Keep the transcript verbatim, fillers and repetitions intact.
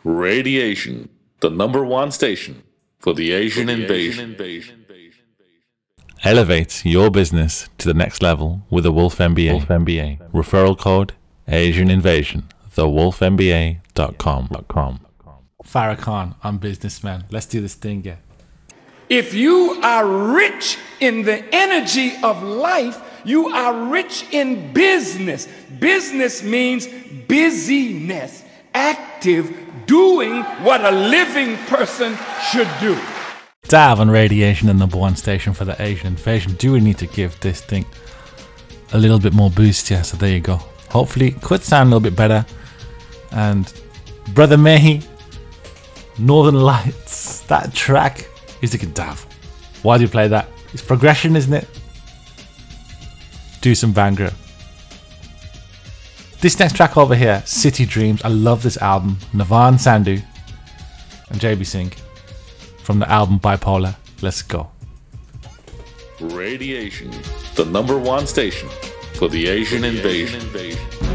Radiation, the number one station for the Asian invasion. Elevate your business to the next level with the Wolf M B A. Wolf M B A. Referral code Asian Invasion. the wolf m b a dot com. Farrakhan, I'm businessman. Let's do this thing, yeah. If you are rich in the energy of life, you are rich in business. Business means busyness, active, doing what a living person should do. Dav on Radiation, the number one station for the Asian invasion. Do we need to give this thing a little bit more boost? Yeah, so there you go. Hopefully it could sound a little bit better. And Brother Mehi, Northern Lights, that track is like a Dav. Why do you play that? It's progression, isn't it? Do some Vangra. This next track over here, City Dreams. I love this album. Navan Sandhu and J B Singh from the album Bipolar. Let's go. Radiation, the number one station for the Asian invasion.